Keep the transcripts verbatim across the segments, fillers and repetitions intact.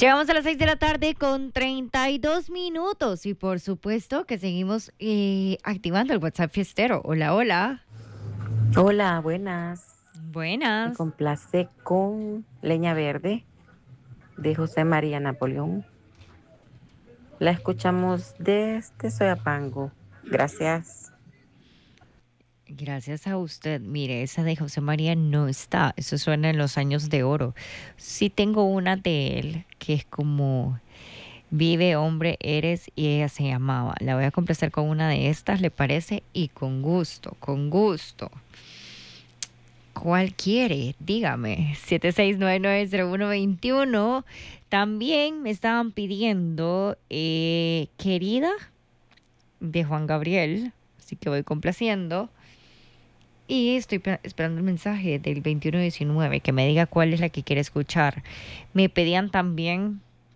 Llegamos a las seis de la tarde con treinta y dos minutos y por supuesto que seguimos eh, activando el WhatsApp fiestero. Hola, hola. Hola, buenas. Me Buenas. complace con Leña Verde de José María Napoleón. La escuchamos desde Soyapango. Gracias. Gracias a usted. Mire, esa de José María no está. Eso suena en los años de oro. Sí tengo una de él que es como Vive, hombre, eres y ella se llamaba. La voy a complacer con una de estas, ¿le parece? Y con gusto, con gusto. ¿Cuál quiere? Dígame. siete seis nueve nueve cero uno dos uno. También me estaban pidiendo eh, Querida de Juan Gabriel. Así que voy complaciendo. Y estoy pe- esperando el mensaje del veintiuno diecinueve que me diga cuál es la que quiere escuchar. Me pedían también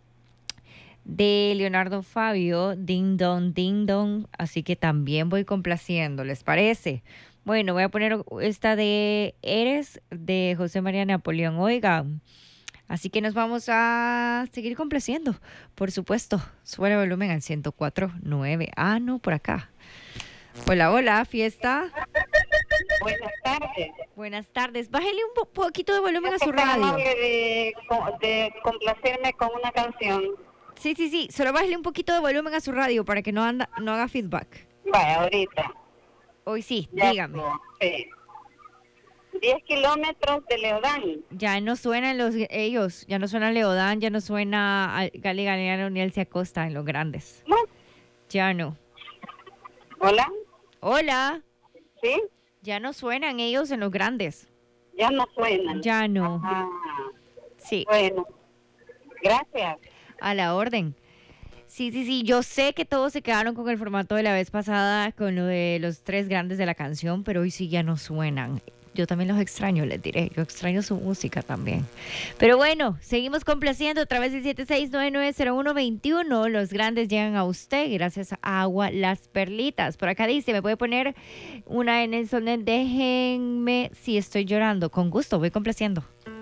de Leonardo Fabio, Ding Dong, Ding Dong. Así que también voy complaciendo, ¿les parece? Bueno, voy a poner esta de Eres de José María Napoleón. Oigan, así que nos vamos a seguir complaciendo. Por supuesto, sube el volumen al ciento cuatro punto nueve. Ah, no, por acá. Hola, hola, fiesta. Buenas tardes. Buenas tardes. Bájele un po- poquito de volumen a Yo su soy tan radio. amable de, de complacerme con una canción. Sí, sí, sí. Solo bájele un poquito de volumen a su radio para que no, anda, no haga feedback. Vaya, ahorita. Hoy sí, Ya dígame. estuvo, sí. diez kilómetros de Leodán. Ya no suenan los ellos, ya no suena Leodán, ya no suena a- Gali Galeano ni Elsie Acosta en los grandes. ¿No? Ya no. ¿Hola? Hola, ¿Sí? ya no suenan ellos en los grandes. Ya no suenan. Ya no. Ah, Sí, bueno. Gracias. a la orden. Sí, sí, sí, yo sé que todos se quedaron con el formato de la vez pasada, con lo de los tres grandes de la canción, pero hoy sí ya no suenan. Yo también los extraño, les diré. Yo extraño su música también. Pero bueno, seguimos complaciendo a través del siete seis nueve nueve cero uno dos uno. Los grandes llegan a usted gracias a Agua Las Perlitas. Por acá dice, me puede poner una en el sonet, déjenme si estoy llorando. Con gusto, voy complaciendo.